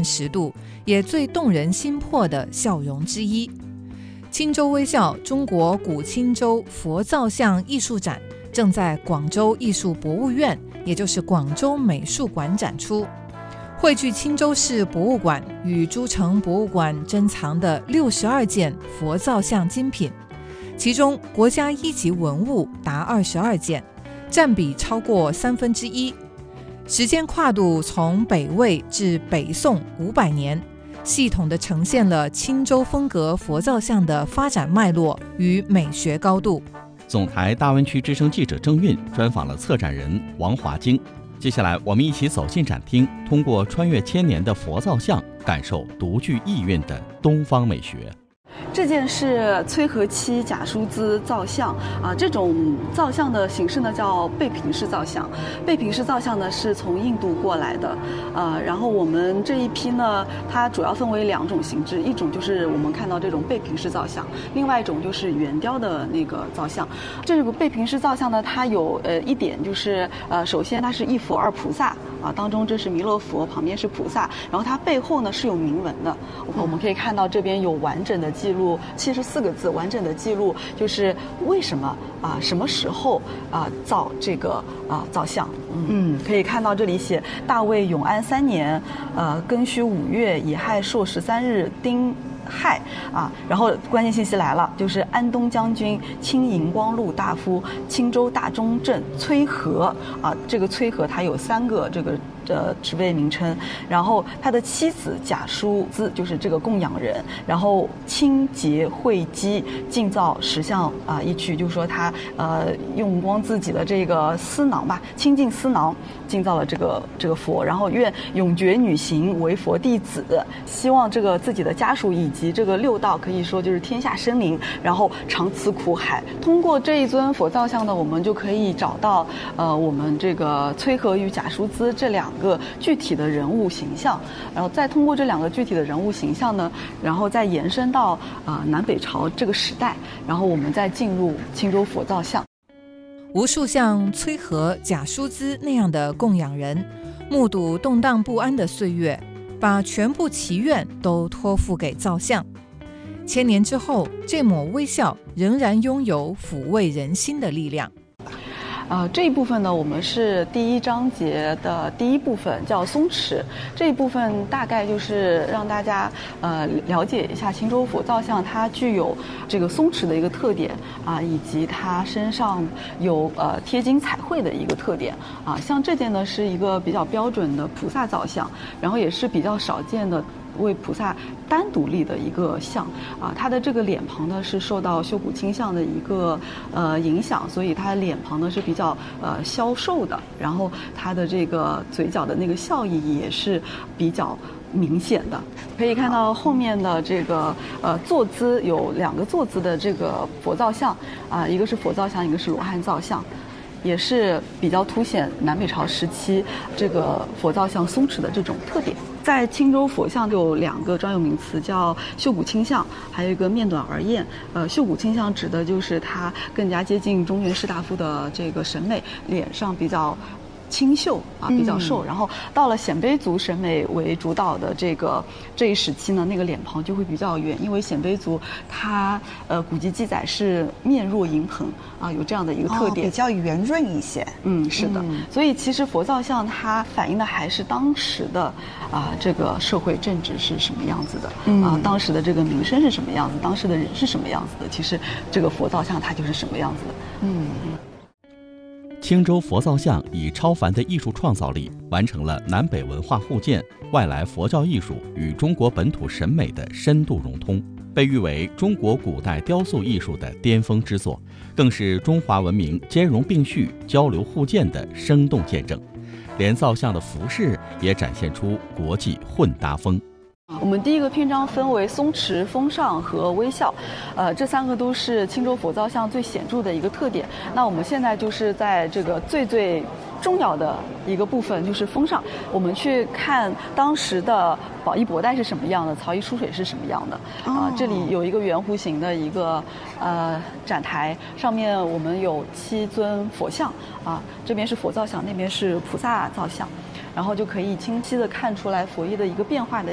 10度，也最动人心魄的笑容之一。青州微笑中国古青州佛造像艺术展正在广州艺术博物院，也就是广州美术馆展出，汇聚青州市博物馆与诸城博物馆珍藏的62件佛造像精品，其中国家一级文物达22件，占比超过1/3，时间跨度从北魏至北宋500年，系统地呈现了青州风格佛造像的发展脉络与美学高度。 总台大湾区之声记者郑韵专访了策展人王华京。接下来我们一起走进展厅，通过穿越千年的佛造像，感受独具意蕴的东方美学。 这件是崔和漆假疏兹造像啊，这种造像的形式呢叫背平式造像。背平式造像呢是从印度过来的，然后我们这一批呢，它主要分为2种形制，一种就是我们看到这种背平式造像，另外一种就是圆雕的那个造像。这个背平式造像呢，它有一点就是首先它是一佛二菩萨啊，当中这是弥勒佛，旁边是菩萨，然后它背后呢是有铭文的，我们可以看到这边有完整的记录，74个字完整的记录，就是为什么什么时候造这个造像。可以看到这里写大魏永安3年，庚戌5月乙亥朔13日丁亥然后关键信息来了，就是安东将军、清荧光禄大夫、青州大中正崔和这个崔和他有3个这个职位名称，然后他的妻子贾疏兹就是这个供养人，然后清洁慧基净造10项一曲，就是说他用光自己的这个丝囊吧，清净丝囊净造了这个佛，然后愿永绝女行为佛弟子，希望这个自己的家属以及这个6道可以说就是天下生灵，然后长此苦海。通过这一尊佛造像呢，我们就可以找到我们这个崔和与贾疏兹这2个具体的人物形象，然后再通过这2个具体的人物形象呢，然后再延伸到南北朝这个时代，然后我们再进入青州佛造像。 无数像崔和、贾疏兹那样的供养人，目睹动荡不安的岁月，把全部祈愿都托付给造像。千年之后，这抹微笑仍然拥有抚慰人心的力量。 这一部分呢，我们是第1章节的第1部分，叫松弛。这一部分大概就是让大家了解一下青州佛造像它具有这个松弛的一个特点以及它身上有贴金彩绘的一个特点像这件呢是一个比较标准的菩萨造像，然后也是比较少见的为菩萨单独立的一个像它的这个脸庞呢是受到修骨清像的一个影响，所以它的脸庞呢是比较消瘦的，然后它的这个嘴角的那个笑意也是比较明显的。可以看到后面的这个坐姿有2个坐姿的这个佛造像一个是佛造像，一个是罗汉造像，也是比较凸显南北朝时期这个佛造像松弛的这种特点。在青州佛像有2个专有名词，叫秀骨清像，还有一个面短而艳。秀骨清像指的就是它更加接近中原士大夫的这个审美，脸上比较清秀比较瘦，然后到了鲜卑族审美为主导的这一时期呢，那个脸庞就会比较圆，因为鲜卑族它古籍记载是面若银盆有这样的一个特点， 比较圆润一些。 是的。所以其实佛造像它反映的还是当时的这个社会政治是什么样子的当时的这个民生是什么样子，当时的人是什么样子的，其实这个佛造像它就是什么样子的。 青州佛造像以超凡的艺术创造力，完成了南北文化互鉴、外来佛教艺术与中国本土审美的深度融通，被誉为中国古代雕塑艺术的巅峰之作，更是中华文明兼容并蓄、交流互鉴的生动见证。连造像的服饰也展现出国际混搭风。 我们第1个篇章分为松弛、风尚和微笑，这3个都是青州佛造像最显著的一个特点。那我们现在就是在这个最重要的一个部分，就是风尚。我们去看当时的宝衣博带是什么样的，曹衣出水是什么样的这里有一个圆弧形的一个展台，上面我们有7尊佛像这边是佛造像，那边是菩萨造像，然后就可以清晰的看出来佛衣的一个变化的